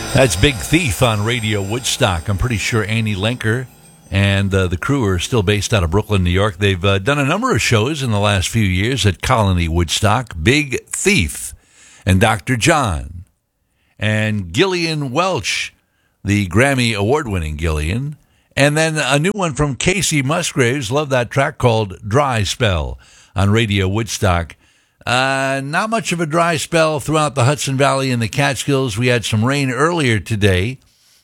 That's Big Thief on Radio Woodstock. I'm pretty sure Annie Lenker and the crew are still based out of Brooklyn, New York. They've done a number of shows in the last few years at Colony Woodstock. Big Thief and Dr. John and Gillian Welch, the Grammy award-winning Gillian. And then a new one from Casey Musgraves. Love that track called Dry Spell on Radio Woodstock. Not much of a dry spell throughout the Hudson Valley and the Catskills. We had some rain earlier today,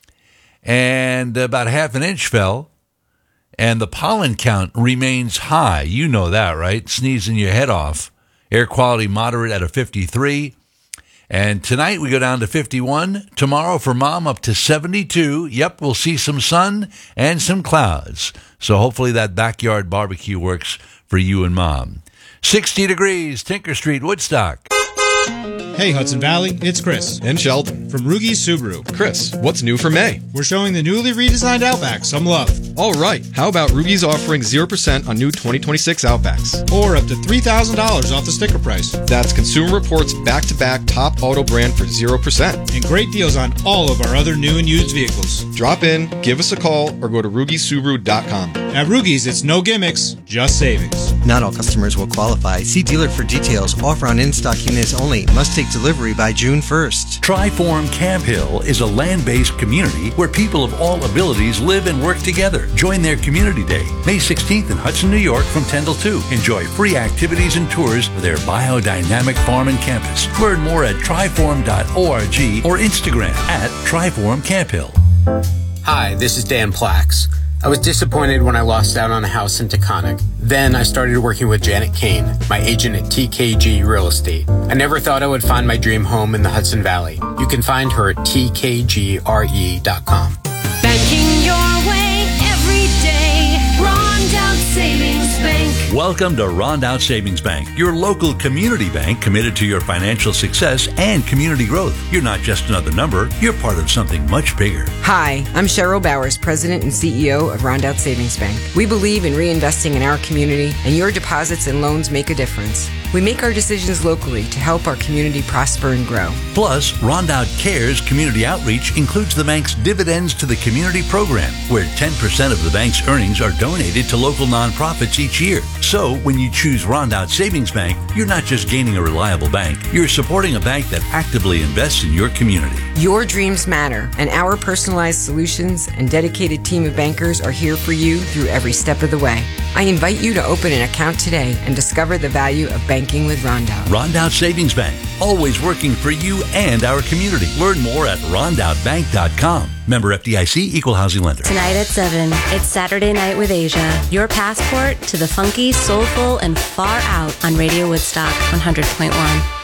and about half an inch fell, and the pollen count remains high. You know that, right? Sneezing your head off. Air quality moderate at a 53. And tonight we go down to 51. Tomorrow for Mom up to 72. Yep, we'll see some sun and some clouds. So hopefully that backyard barbecue works for you and Mom. 60 degrees, Tinker Street, Woodstock. Hey Hudson Valley, it's Chris. And Sheldon. From Rugi's Subaru. Chris, what's new for May? We're showing the newly redesigned Outback some love. All right, how about Rugi's offering 0% on new 2026 Outbacks? Or up to $3,000 off the sticker price. That's Consumer Reports back-to-back top auto brand for 0%. And great deals on all of our other new and used vehicles. Drop in, give us a call, or go to RugiSubaru.com. At Rugi's, it's no gimmicks, just savings. Not all customers will qualify. See dealer for details. Offer on in-stock units only. Must take delivery by June 1st. Triform Camp Hill is a land-based community where people of all abilities live and work together. Join their community day, May 16th in Hudson, New York from 10 till 2. Enjoy free activities and tours of their biodynamic farm and campus. Learn more at triform.org or Instagram at Triform Camp Hill. Hi, this is Dan Plax. I was disappointed when I lost out on a house in Taconic. Then I started working with Janet Kane, my agent at TKG Real Estate. I never thought I would find my dream home in the Hudson Valley. You can find her at tkgre.com. Banking your way every day. Rondout Savings Bank. Welcome to Rondout Savings Bank, your local community bank committed to your financial success and community growth. You're not just another number, you're part of something much bigger. Hi, I'm Cheryl Bowers, President and CEO of Rondout Savings Bank. We believe in reinvesting in our community, and your deposits and loans make a difference. We make our decisions locally to help our community prosper and grow. Plus, Rondout Cares community outreach includes the bank's Dividends to the Community program, where 10% of the bank's earnings are donated to local nonprofits each year. So, when you choose Rondout Savings Bank, you're not just gaining a reliable bank, you're supporting a bank that actively invests in your community. Your dreams matter, and our personalized solutions and dedicated team of bankers are here for you through every step of the way. I invite you to open an account today and discover the value of banking with Rondout. Rondout Savings Bank, always working for you and our community. Learn more at rondoutbank.com. Member FDIC, Equal Housing Lender. Tonight at 7, it's Saturday Night with Asia. Your passport to the funky, soulful, and far out on Radio Woodstock 100.1.